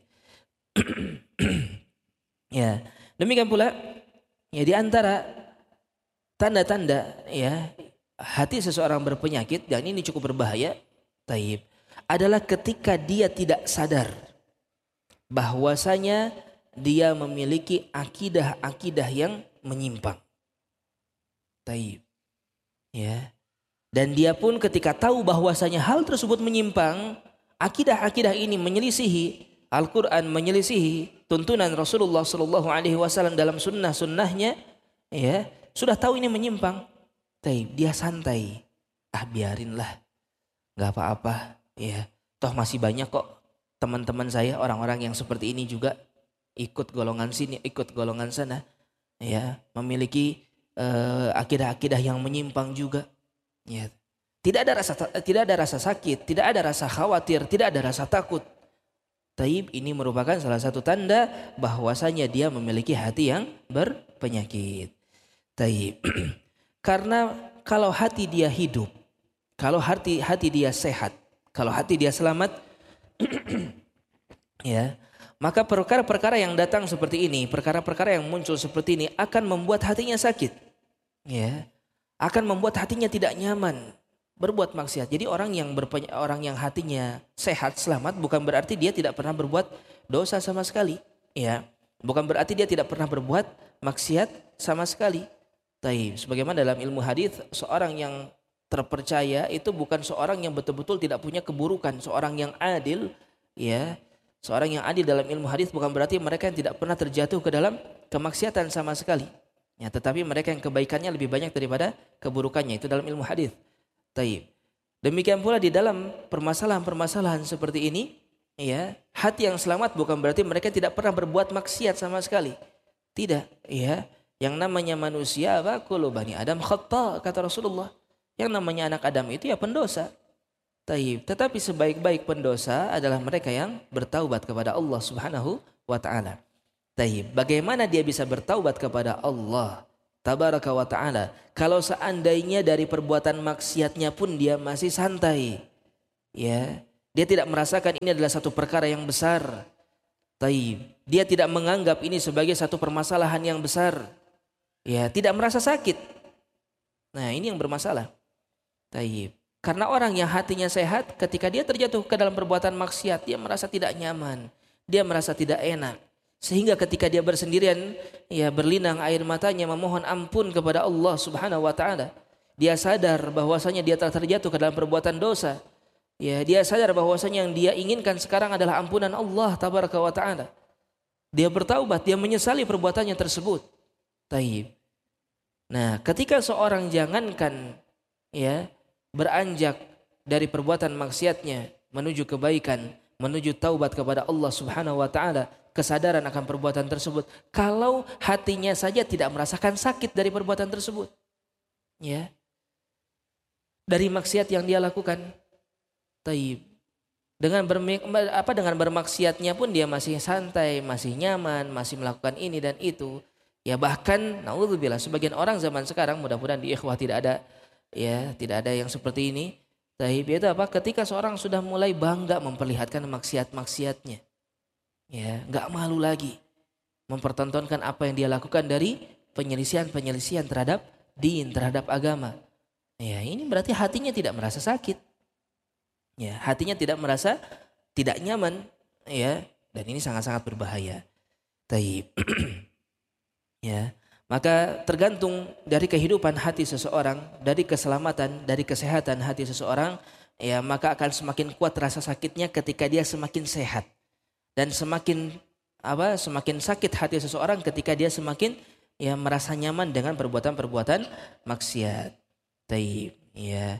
Ya, demikian pula ya di antara tanda-tanda ya hati seseorang berpenyakit, dan ini cukup berbahaya, taib, adalah ketika dia tidak sadar bahwasanya dia memiliki akidah-akidah yang menyimpang. Taib. Ya. Dan dia pun ketika tahu bahwasanya hal tersebut menyimpang, akidah-akidah ini menyelisihi Al-Quran, menyelisihi tuntunan Rasulullah Sallallahu Alaihi Wasallam dalam sunnah-sunnahnya, ya sudah tahu ini menyimpang, taib, dia santai, biarinlah, nggak apa-apa, ya toh masih banyak kok teman-teman saya orang-orang yang seperti ini juga ikut golongan sini, ikut golongan sana, ya memiliki akidah-akidah yang menyimpang juga. Ya. Tidak ada rasa sakit, tidak ada rasa khawatir, tidak ada rasa takut. Taib, ini merupakan salah satu tanda bahwasanya dia memiliki hati yang berpenyakit. Taib. Karena kalau hati dia hidup, kalau hati dia sehat, kalau hati dia selamat, ya, maka perkara-perkara yang datang seperti ini, perkara-perkara yang muncul seperti ini akan membuat hatinya sakit. Ya, akan membuat hatinya tidak nyaman berbuat maksiat. Jadi orang yang hatinya sehat, selamat, bukan berarti dia tidak pernah berbuat dosa sama sekali, ya. Bukan berarti dia tidak pernah berbuat maksiat sama sekali. Taib. Sebagaimana dalam ilmu hadis, seorang yang terpercaya itu bukan seorang yang betul-betul tidak punya keburukan, seorang yang adil, ya. Seorang yang adil dalam ilmu hadis bukan berarti mereka yang tidak pernah terjatuh ke dalam kemaksiatan sama sekali. Ya, tetapi mereka yang kebaikannya lebih banyak daripada keburukannya, itu dalam ilmu hadis. Taib. Demikian pula di dalam permasalahan-permasalahan seperti ini, ya, hati yang selamat bukan berarti mereka tidak pernah berbuat maksiat sama sekali. Tidak, ya. Yang namanya manusia, kullu bani Adam khata, kata Rasulullah. Yang namanya anak Adam itu ya pendosa. Taib. Tetapi sebaik-baik pendosa adalah mereka yang bertaubat kepada Allah Subhanahu wa taala. Taib. Bagaimana dia bisa bertaubat kepada Allah? tabaraka wa ta'ala. Kalau seandainya dari perbuatan maksiatnya pun dia masih santai. Ya, dia tidak merasakan ini adalah satu perkara yang besar. Taib. Dia tidak menganggap ini sebagai satu permasalahan yang besar. Ya, tidak merasa sakit. Nah, ini yang bermasalah. Taib. Karena orang yang hatinya sehat ketika dia terjatuh ke dalam perbuatan maksiat, dia merasa tidak nyaman, dia merasa tidak enak. Sehingga ketika dia bersendirian, ya berlinang air matanya memohon ampun kepada Allah Subhanahu wa taala. Dia sadar bahwasanya dia telah terjatuh ke dalam perbuatan dosa. Ya, dia sadar bahwasanya yang dia inginkan sekarang adalah ampunan Allah tabaraka wa taala. Dia bertaubat, dia menyesali perbuatannya tersebut. Taib. Nah, ketika seorang jangankan ya beranjak dari perbuatan maksiatnya menuju kebaikan, menuju taubat kepada Allah Subhanahu wa taala, kesadaran akan perbuatan tersebut, kalau hatinya saja tidak merasakan sakit dari perbuatan tersebut, ya, dari maksiat yang dia lakukan, taib. Dengan bermaksiatnya pun dia masih santai, masih nyaman, masih melakukan ini dan itu. Ya bahkan naudzubillah sebagian orang zaman sekarang, mudah-mudahan di ikhwah tidak ada yang seperti ini. Taib itu apa? Ketika seorang sudah mulai bangga memperlihatkan maksiat-maksiatnya. Ya, enggak malu lagi mempertontonkan apa yang dia lakukan dari penyelisihan terhadap din, terhadap agama. Ya, ini berarti hatinya tidak merasa sakit. Ya, hatinya tidak merasa tidak nyaman, ya, dan ini sangat-sangat berbahaya. Taib. Ya, maka tergantung dari kehidupan hati seseorang, dari keselamatan, dari kesehatan hati seseorang, ya, maka akan semakin kuat rasa sakitnya ketika dia semakin sehat. Dan semakin sakit hati seseorang ketika dia semakin ya merasa nyaman dengan perbuatan-perbuatan maksiat. Taib, ya.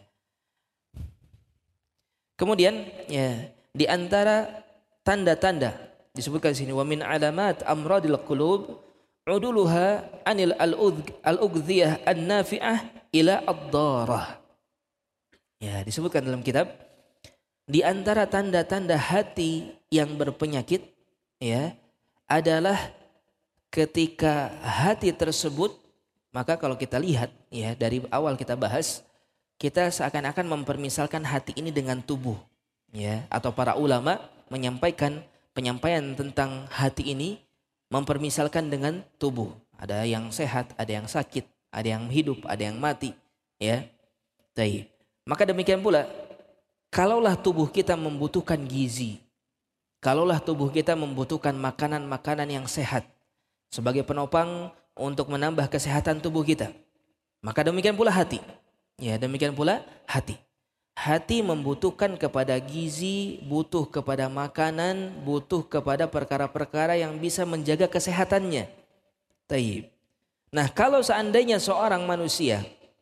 Kemudian ya di antara tanda-tanda disebutkan di sini wa min alamat amradil qulub uduluha anil al-ughdhiyah an-nafi'ah ila ad-darah. Ya, disebutkan dalam kitab di antara tanda-tanda hati yang berpenyakit ya adalah ketika hati tersebut, maka kalau kita lihat ya dari awal kita bahas, kita seakan-akan mempermisalkan hati ini dengan tubuh ya, atau para ulama menyampaikan penyampaian tentang hati ini mempermisalkan dengan tubuh. Ada yang sehat, ada yang sakit, ada yang hidup, ada yang mati ya. Baik. Maka demikian pula kalaulah tubuh kita membutuhkan gizi, kalaulah tubuh kita membutuhkan makanan-makanan yang sehat sebagai penopang untuk menambah kesehatan tubuh kita, maka demikian pula hati. Ya, demikian pula hati. Hati membutuhkan kepada gizi, butuh kepada makanan, butuh kepada perkara-perkara yang bisa menjaga kesehatannya. Taib. Nah, kalau seandainya seorang manusia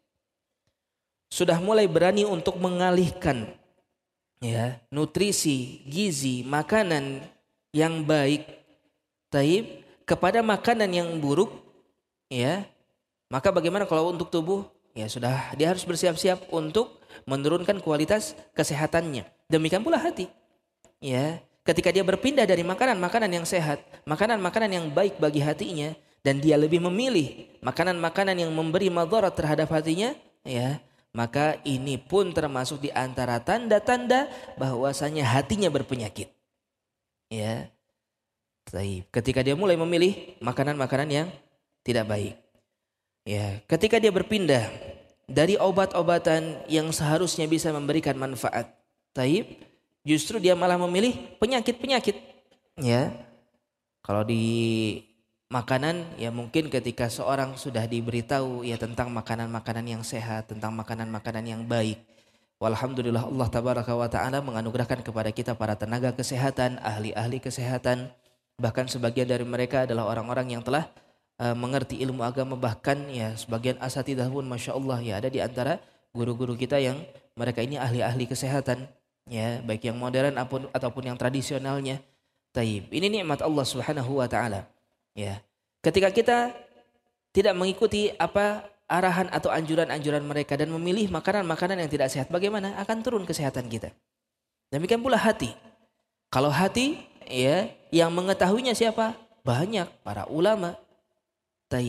sudah mulai berani untuk mengalihkan ya, nutrisi, gizi, makanan yang baik, taib, kepada makanan yang buruk, ya, maka bagaimana kalau untuk tubuh? Ya sudah, dia harus bersiap-siap untuk menurunkan kualitas kesehatannya. Demikian pula hati. Ya, ketika dia berpindah dari makanan-makanan yang sehat, makanan-makanan yang baik bagi hatinya, dan dia lebih memilih makanan-makanan yang memberi madarat terhadap hatinya, ya, maka ini pun termasuk di antara tanda-tanda bahwasanya hatinya berpenyakit. Ya. Ketika dia mulai memilih makanan-makanan yang tidak baik. Ya, ketika dia berpindah dari obat-obatan yang seharusnya bisa memberikan manfaat, justru dia malah memilih penyakit-penyakit. Ya. Kalau di makanan, ya mungkin ketika seorang sudah diberitahu ya tentang makanan-makanan yang sehat, tentang makanan-makanan yang baik, walhamdulillah Allah tabaraka wa ta'ala menganugerahkan kepada kita para tenaga kesehatan, ahli-ahli kesehatan, bahkan sebagian dari mereka adalah orang-orang yang telah mengerti ilmu agama, bahkan ya sebagian asatidzah pun masya Allah ya ada di antara guru-guru kita yang mereka ini ahli-ahli kesehatan, ya baik yang modern ataupun yang tradisionalnya. Ini nikmat Allah Subhanahu wa ta'ala. Ya, ketika kita tidak mengikuti apa arahan atau anjuran-anjuran mereka dan memilih makanan-makanan yang tidak sehat, bagaimana akan turun kesehatan kita. Demikian pula hati. Kalau hati, ya, yang mengetahuinya siapa? Banyak para ulama.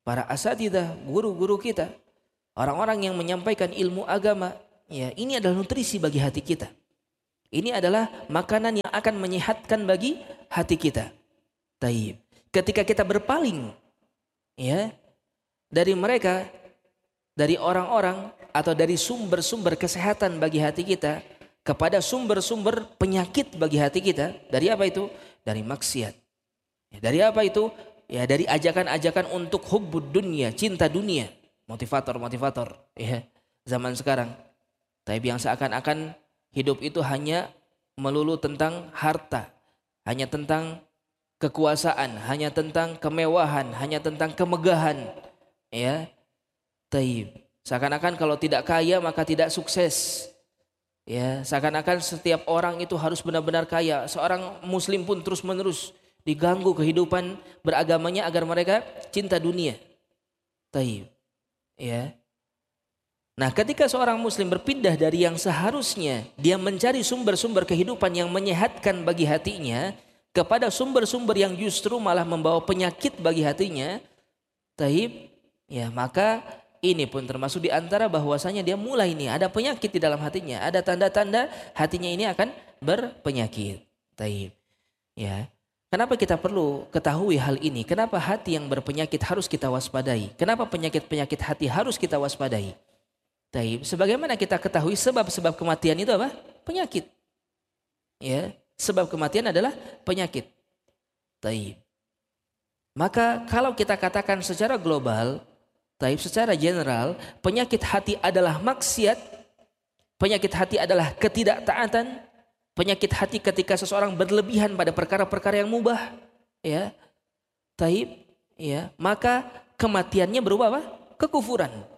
para asatidzah, guru-guru kita, orang-orang yang menyampaikan ilmu agama, ya, ini adalah nutrisi bagi hati kita. Ini adalah makanan yang akan menyehatkan bagi hati kita. Taib. Ketika kita berpaling, ya, dari mereka, dari orang-orang atau dari sumber-sumber kesehatan bagi hati kita kepada sumber-sumber penyakit bagi hati kita, dari apa itu? Dari maksiat. Ya, dari apa itu? Ya, dari ajakan-ajakan untuk hubbud dunia, cinta dunia, motivator-motivator, ya, zaman sekarang. Tapi yang seakan-akan hidup itu hanya melulu tentang harta, hanya tentang kekuasaan, hanya tentang kemewahan, hanya tentang kemegahan, ya. Taib. Seakan-akan kalau tidak kaya maka tidak sukses. Ya, seakan-akan setiap orang itu harus benar-benar kaya. Seorang muslim pun terus-menerus diganggu kehidupan beragamanya agar mereka cinta dunia. Taib. Ya. Nah, ketika seorang muslim berpindah dari yang seharusnya dia mencari sumber-sumber kehidupan yang menyehatkan bagi hatinya kepada sumber-sumber yang justru malah membawa penyakit bagi hatinya, taib, ya, maka ini pun termasuk di antara bahwasanya dia mulai nih ada penyakit di dalam hatinya, ada tanda-tanda hatinya ini akan berpenyakit. Taib. Ya. Kenapa kita perlu ketahui hal ini? Kenapa hati yang berpenyakit harus kita waspadai? Kenapa penyakit-penyakit hati harus kita waspadai? Taib. Sebagaimana kita ketahui sebab-sebab kematian itu apa? Penyakit. Ya, sebab kematian adalah penyakit. Taib. Maka kalau kita katakan secara global, taib, secara general, penyakit hati adalah maksiat, penyakit hati adalah ketidaktaatan, penyakit hati ketika seseorang berlebihan pada perkara-perkara yang mubah, ya. Taib, ya, maka kematiannya berupa apa? Kekufuran.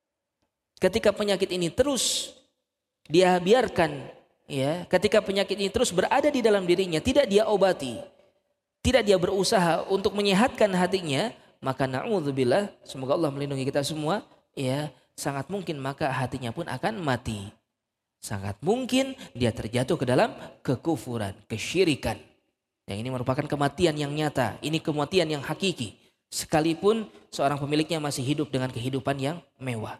Ketika penyakit ini terus dia biarkan, ya, ketika penyakit ini terus berada di dalam dirinya, tidak dia obati, tidak dia berusaha untuk menyehatkan hatinya, maka na'udzubillah, semoga Allah melindungi kita semua, ya, sangat mungkin maka hatinya pun akan mati. Sangat mungkin dia terjatuh ke dalam kekufuran, kesyirikan. Yang ini merupakan kematian yang nyata, ini kematian yang hakiki. Sekalipun seorang pemiliknya masih hidup dengan kehidupan yang mewah.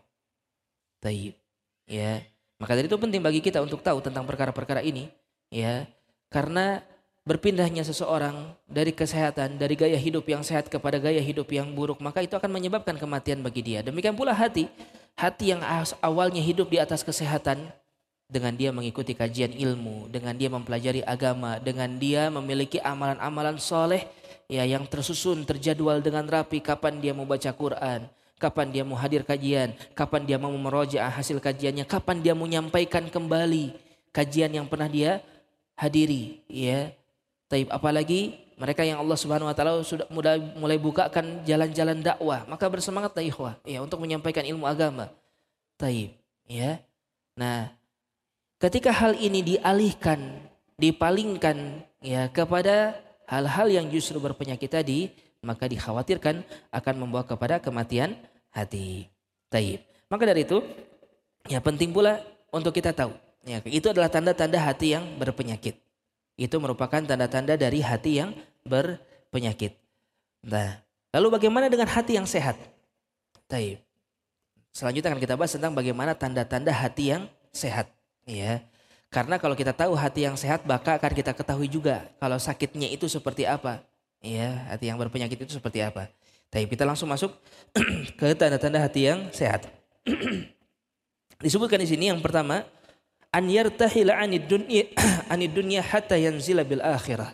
Taib. Ya, maka dari itu penting bagi kita untuk tahu tentang perkara-perkara ini, ya, karena berpindahnya seseorang dari kesehatan, dari gaya hidup yang sehat kepada gaya hidup yang buruk, maka itu akan menyebabkan kematian bagi dia. Demikian pula hati yang awalnya hidup di atas kesehatan, dengan dia mengikuti kajian ilmu, dengan dia mempelajari agama, dengan dia memiliki amalan-amalan soleh, ya, yang tersusun, terjadwal dengan rapi, kapan dia mau baca Quran, kapan dia mau hadir kajian, kapan dia mau merojaah hasil kajiannya, kapan dia mau menyampaikan kembali kajian yang pernah dia hadiri, ya. Taib, apalagi mereka yang Allah Subhanahu wa taala sudah mulai bukakan jalan-jalan dakwah, maka bersemangatlah ikhwah, ya, untuk menyampaikan ilmu agama. Taib, ya. Nah, ketika hal ini dialihkan, dipalingkan, ya, kepada hal-hal yang justru berpenyakit tadi, maka dikhawatirkan akan membawa kepada kematian hati. Taib. Maka dari itu, ya, penting pula untuk kita tahu, ya, itu adalah tanda-tanda hati yang berpenyakit. Itu merupakan tanda-tanda dari hati yang berpenyakit. Nah, lalu bagaimana dengan hati yang sehat? Taib. Selanjutnya akan kita bahas tentang bagaimana tanda-tanda hati yang sehat. Ya, karena kalau kita tahu hati yang sehat, maka akan kita ketahui juga kalau sakitnya itu seperti apa. Ya, hati yang berpenyakit itu seperti apa. Tapi kita langsung masuk ke tanda-tanda hati yang sehat. Disebutkan di sini yang pertama, an yartahila anid dunya hatta yanzila bil akhirah.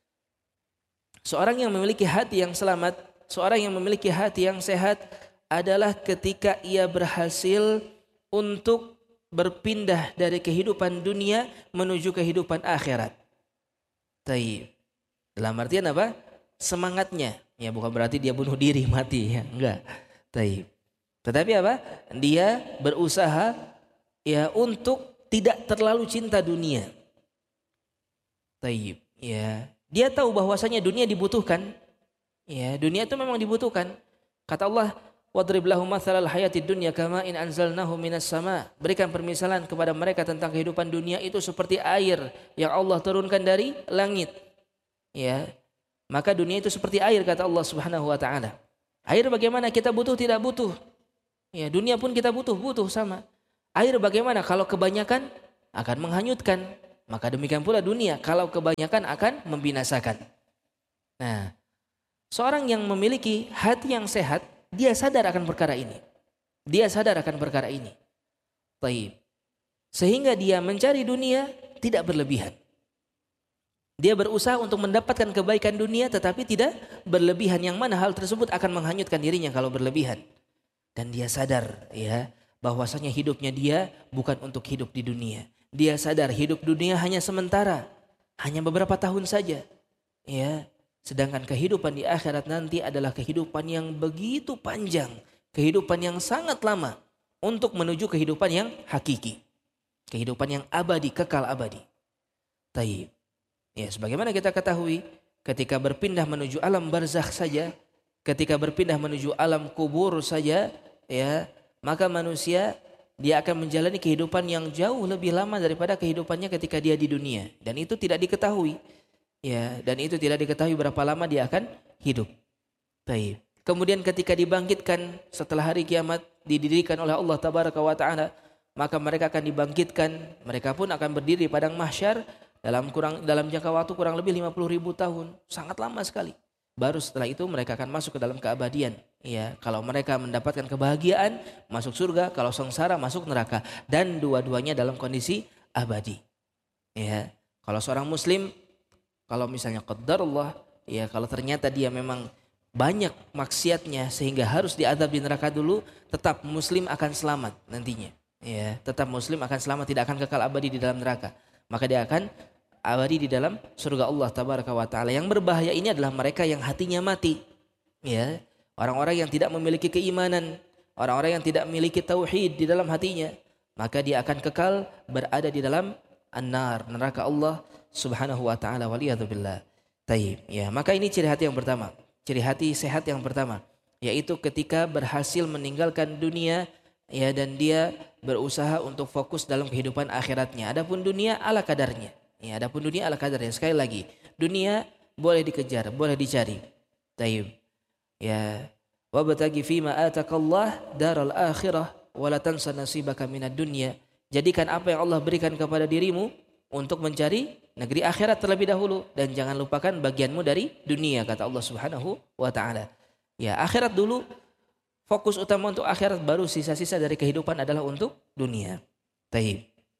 Seorang yang memiliki hati yang selamat, seorang yang memiliki hati yang sehat adalah ketika ia berhasil untuk berpindah dari kehidupan dunia menuju kehidupan akhirat. Taib. Dalam artian apa? Semangatnya. Ya, bukan berarti dia bunuh diri mati, ya, enggak. Taib. Tetapi apa? Dia berusaha, ya, untuk tidak terlalu cinta dunia. Taib. Ya, dia tahu bahwasanya dunia dibutuhkan. Ya, dunia itu memang dibutuhkan. Kata Allah, wadrib lahum mathalal hayatid dunya kama in anzalnahu minas sama. Berikan permisalan kepada mereka tentang kehidupan dunia itu seperti air yang Allah turunkan dari langit. Ya. Maka dunia itu seperti air, kata Allah Subhanahu wa taala. Air bagaimana, kita butuh tidak butuh? Ya, dunia pun kita butuh sama. Air bagaimana, kalau kebanyakan akan menghanyutkan. Maka demikian pula dunia, kalau kebanyakan akan membinasakan. Nah, seorang yang memiliki hati yang sehat, dia sadar akan perkara ini. Dia sadar akan perkara ini. Taib. Sehingga dia mencari dunia tidak berlebihan. Dia berusaha untuk mendapatkan kebaikan dunia tetapi tidak berlebihan, yang mana hal tersebut akan menghanyutkan dirinya kalau berlebihan. Dan dia sadar ya bahwasanya hidupnya dia bukan untuk hidup di dunia. Dia sadar hidup dunia hanya sementara, hanya beberapa tahun saja. Ya, sedangkan kehidupan di akhirat nanti adalah kehidupan yang begitu panjang, kehidupan yang sangat lama untuk menuju kehidupan yang hakiki. Kehidupan yang abadi, kekal abadi. Taib. Ya, sebagaimana kita ketahui, ketika berpindah menuju alam barzakh saja, ketika berpindah menuju alam kubur saja, ya, maka manusia dia akan menjalani kehidupan yang jauh lebih lama daripada kehidupannya ketika dia di dunia, dan itu tidak diketahui. Ya, dan itu tidak diketahui berapa lama dia akan hidup. Baik. Kemudian ketika dibangkitkan setelah hari kiamat, didirikan oleh Allah Tabaraka wa Ta'ala, maka mereka akan dibangkitkan, mereka pun akan berdiri di padang mahsyar dalam jangka waktu kurang lebih 50.000 tahun, sangat lama sekali. Baru setelah itu mereka akan masuk ke dalam keabadian. Ya, kalau mereka mendapatkan kebahagiaan, masuk surga, kalau sengsara masuk neraka, dan dua-duanya dalam kondisi abadi. Ya, kalau seorang muslim, kalau misalnya qadarullah, ya kalau ternyata dia memang banyak maksiatnya sehingga harus diazab di neraka dulu, tetap muslim akan selamat nantinya. Ya, tetap muslim akan selamat, tidak akan kekal abadi di dalam neraka. Maka dia akan abadi di dalam surga Allah Tabaraka wa Ta'ala. Yang berbahaya ini adalah mereka yang hatinya mati. Ya, orang-orang yang tidak memiliki keimanan, orang-orang yang tidak memiliki tauhid di dalam hatinya, maka dia akan kekal berada di dalam an-nar, neraka Allah Subhanahu wa Ta'ala, waliyadzubillah. Taib. Ya, maka ini ciri hati yang pertama, ciri hati sehat yang pertama, yaitu ketika berhasil meninggalkan dunia, ya, dan dia berusaha untuk fokus dalam kehidupan akhiratnya. Adapun dunia ala kadarnya. Ya, adapun dunia ala kadarnya. Sekali lagi, dunia boleh dikejar, boleh dicari. Taib. Ya, wabtaghi fima atakallah daral akhirah wa la tansa nasibaka minad dunya. Jadikan apa yang Allah berikan kepada dirimu untuk mencari negeri akhirat terlebih dahulu, dan jangan lupakan bagianmu dari dunia, kata Allah Subhanahu wa Ta'ala. Ya, akhirat dulu, fokus utama untuk akhirat, baru sisa-sisa dari kehidupan adalah untuk dunia. Taib.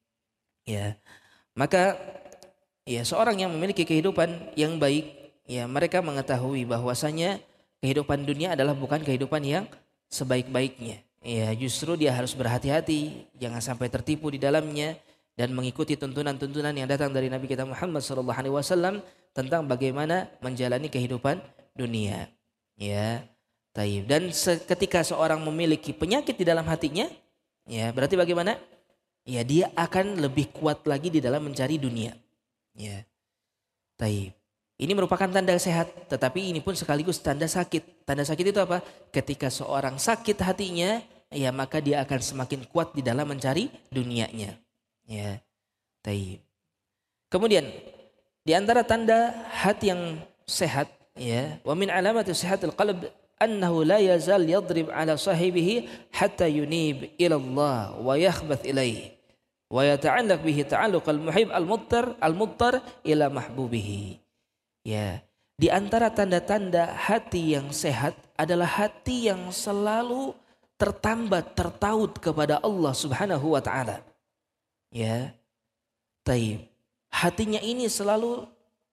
Ya, maka ya seorang yang memiliki kehidupan yang baik, ya mereka mengetahui bahwasanya kehidupan dunia adalah bukan kehidupan yang sebaik-baiknya. Ya, justru dia harus berhati-hati, jangan sampai tertipu di dalamnya dan mengikuti tuntunan-tuntunan yang datang dari Nabi kita Muhammad SAW tentang bagaimana menjalani kehidupan dunia. Ya, taib. Dan ketika seorang memiliki penyakit di dalam hatinya, ya berarti bagaimana? Ya, dia akan lebih kuat lagi di dalam mencari dunia. Ya, taib. Ini merupakan tanda sehat, tetapi ini pun sekaligus tanda sakit. Tanda sakit itu apa? Ketika seorang sakit hatinya, ya maka dia akan semakin kuat di dalam mencari dunianya. Ya, taib. Kemudian di antara tanda hati yang sehat, ya, wa min alamati sihatil qalb annahu la yazal yadrib ala sahibihi hatta yunib ila Allah wa yakhbath ilaihi wa yata'allaq bihi ta'alluq al-muhib al-muttar ila mahbubihi. Ya, di antara tanda-tanda hati yang sehat adalah hati yang selalu tertambat, tertaut kepada Allah Subhanahu wa Ta'ala. Ya, taib. Hatinya ini selalu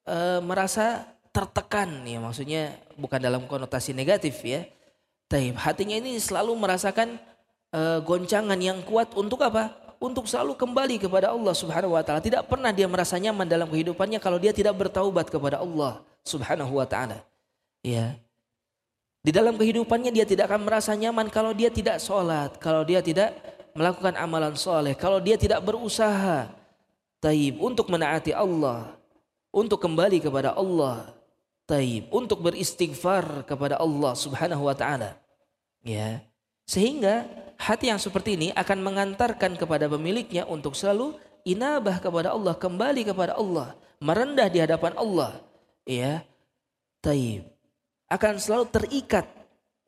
merasa tertekan, ya maksudnya bukan dalam konotasi negatif, ya. Taib. Hatinya ini selalu merasakan goncangan yang kuat untuk apa? Untuk selalu kembali kepada Allah Subhanahu wa Ta'ala. Tidak pernah dia merasa nyaman dalam kehidupannya kalau dia tidak bertaubat kepada Allah Subhanahu wa Ta'ala. Ya. Di dalam kehidupannya dia tidak akan merasa nyaman kalau dia tidak sholat, kalau dia tidak melakukan amalan soleh, kalau dia tidak berusaha taib untuk menaati Allah, untuk kembali kepada Allah, taib, untuk beristighfar kepada Allah Subhanahu wa Ta'ala. Ya. Sehingga hati yang seperti ini akan mengantarkan kepada pemiliknya untuk selalu inabah kepada Allah, kembali kepada Allah, merendah di hadapan Allah. Ya, taib. Akan selalu terikat,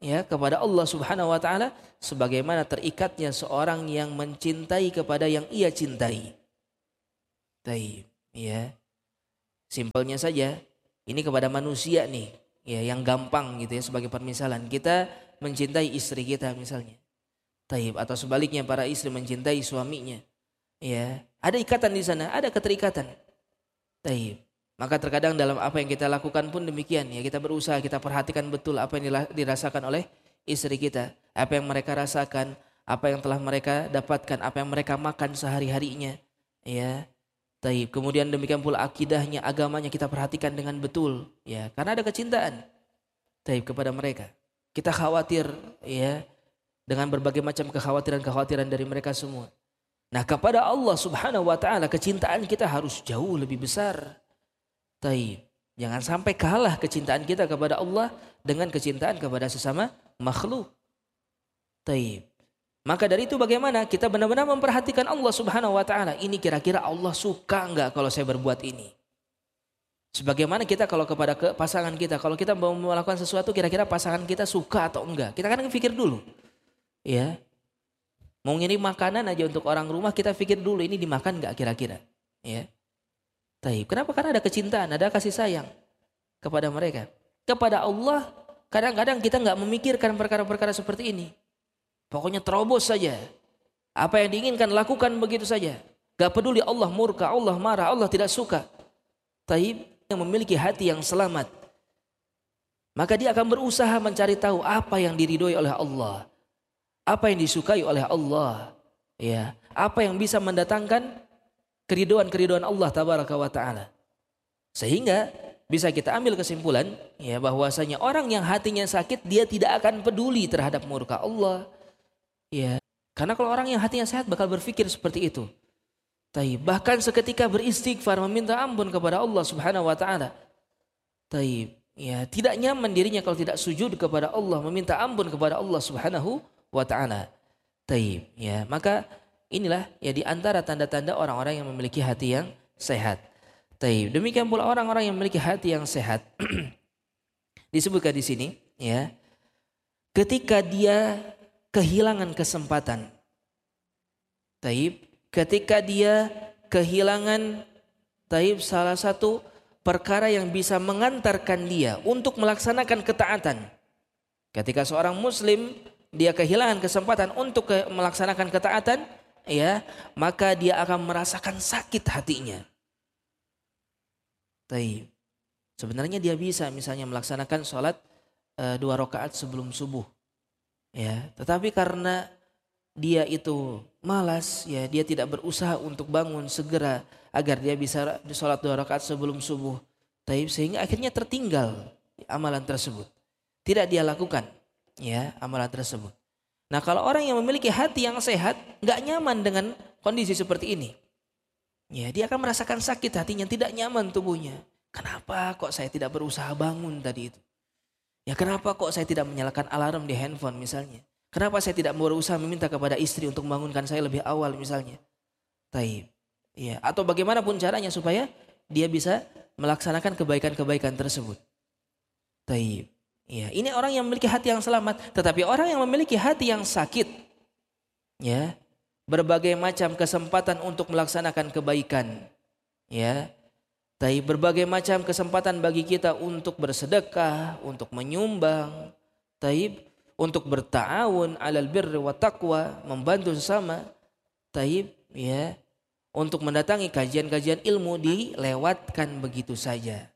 ya kepada Allah Subhanahu wa taala sebagaimana terikatnya seorang yang mencintai kepada yang ia cintai. Taib, ya. Simpelnya saja, ini kepada manusia nih, ya yang gampang gitu ya sebagai permisalan. Kita mencintai istri kita misalnya. Taib, atau sebaliknya para istri mencintai suaminya. Ya, ada ikatan di sana, ada keterikatan. Taib. Maka terkadang dalam apa yang kita lakukan pun demikian ya, kita berusaha, kita perhatikan betul apa yang dirasakan oleh istri kita, apa yang mereka rasakan, apa yang telah mereka dapatkan, apa yang mereka makan sehari-harinya. Ya. Taib. Kemudian demikian pula akidahnya, agamanya kita perhatikan dengan betul, ya, karena ada kecintaan. Taib kepada mereka. Kita khawatir, ya, dengan berbagai macam kekhawatiran-kekhawatiran dari mereka semua. Nah, kepada Allah Subhanahu wa taala kecintaan kita harus jauh lebih besar. Taib. Jangan sampai kalah kecintaan kita kepada Allah dengan kecintaan kepada sesama makhluk. Taib. Maka dari itu bagaimana kita benar-benar memperhatikan Allah Subhanahu wa taala. Ini kira-kira Allah suka enggak kalau saya berbuat ini? Sebagaimana kita kalau kepada pasangan kita, kalau kita mau melakukan sesuatu kira-kira pasangan kita suka atau enggak? Kita kan pikir dulu. Ya. Mau ngirim makanan aja untuk orang rumah kita pikir dulu ini dimakan enggak kira-kira? Ya. Taib. Kenapa? Karena ada kecintaan, ada kasih sayang kepada mereka. Kepada Allah kadang-kadang kita enggak memikirkan perkara-perkara seperti ini. Pokoknya terobos saja. Apa yang diinginkan lakukan begitu saja. Gak peduli Allah murka, Allah marah, Allah tidak suka. Taib yang memiliki hati yang selamat. Maka dia akan berusaha mencari tahu apa yang diridhoi oleh Allah. Apa yang disukai oleh Allah. Ya, apa yang bisa mendatangkan keriduan Allah tabaraka wa ta'ala. Sehingga bisa kita ambil kesimpulan ya bahwasanya orang yang hatinya sakit dia tidak akan peduli terhadap murka Allah. Ya, karena kalau orang yang hatinya sehat bakal berpikir seperti itu. Taib, bahkan seketika beristighfar meminta ampun kepada Allah Subhanahu wa taala. Taib, ya, tidak nyaman dirinya kalau tidak sujud kepada Allah, meminta ampun kepada Allah Subhanahu wa taala. Taib, ya, maka inilah ya di antara tanda-tanda orang-orang yang memiliki hati yang sehat. Taib, demikian pula orang-orang yang memiliki hati yang sehat. Disebutkan di sini, ya. Ketika dia kehilangan kesempatan. Taib, ketika dia kehilangan taib salah satu perkara yang bisa mengantarkan dia untuk melaksanakan ketaatan. Ketika seorang muslim dia kehilangan kesempatan untuk melaksanakan ketaatan, ya, maka dia akan merasakan sakit hatinya. Taib. Sebenarnya dia bisa misalnya melaksanakan sholat 2 rakaat sebelum subuh. Ya, tetapi karena dia itu malas, ya dia tidak berusaha untuk bangun segera agar dia bisa sholat 2 rakaat sebelum subuh. Taib, sehingga akhirnya tertinggal amalan tersebut. Tidak dia lakukan, ya, amalan tersebut. Nah, kalau orang yang memiliki hati yang sehat, nggak nyaman dengan kondisi seperti ini. Ya, dia akan merasakan sakit hatinya, tidak nyaman tubuhnya. Kenapa kok saya tidak berusaha bangun tadi itu? Ya kenapa kok saya tidak menyalakan alarm di handphone misalnya? Kenapa saya tidak berusaha meminta kepada istri untuk membangunkan saya lebih awal misalnya? Taib. Ya, atau bagaimanapun caranya supaya dia bisa melaksanakan kebaikan-kebaikan tersebut. Taib. Ya, ini orang yang memiliki hati yang selamat, tetapi orang yang memiliki hati yang sakit, ya, berbagai macam kesempatan untuk melaksanakan kebaikan, ya. Taib, berbagai macam kesempatan bagi kita untuk bersedekah, untuk menyumbang, taib, untuk berta'awun 'alal birri wa taqwa, membantu sesama, taib, ya, untuk mendatangi kajian-kajian ilmu dilewatkan begitu saja.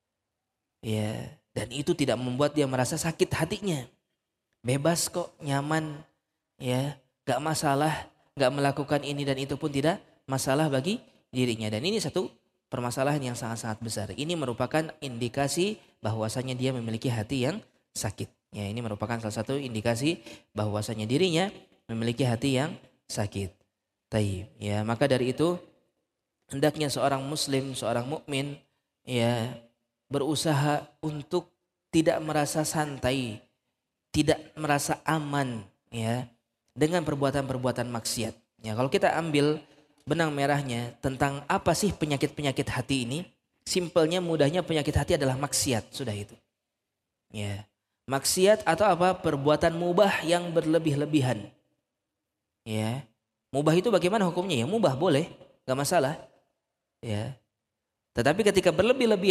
Ya, dan itu tidak membuat dia merasa sakit hatinya. Bebas kok, nyaman, ya, gak masalah, gak melakukan ini dan itu pun tidak masalah bagi dirinya. Dan ini satu permasalahan yang sangat-sangat besar. Ini merupakan indikasi bahwasanya dia memiliki hati yang sakit. Ya, ini merupakan salah satu indikasi bahwasanya dirinya memiliki hati yang sakit. Taib. Ya, maka dari itu hendaknya seorang muslim, seorang mukmin, ya, berusaha untuk tidak merasa santai, tidak merasa aman, ya, dengan perbuatan-perbuatan maksiat. Ya, kalau kita ambil benang merahnya tentang apa sih penyakit-penyakit hati ini, simpelnya mudahnya penyakit hati adalah maksiat, sudah itu. Ya, maksiat atau apa? Perbuatan mubah yang berlebih-lebihan. Ya. Mubah itu bagaimana hukumnya? Ya mubah boleh, enggak masalah. Ya. Tetapi ketika berlebih-lebihan